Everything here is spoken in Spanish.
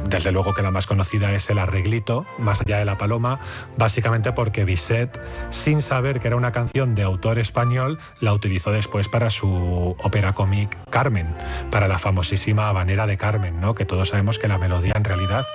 desde luego que la más conocida es el arreglito, Más allá de la paloma, básicamente porque Bizet, sin saber que era una canción de autor español, la utilizó después para su ópera cómic Carmen, para la famosísima habanera de Carmen, ¿no? Que todos sabemos que la melodía en realidad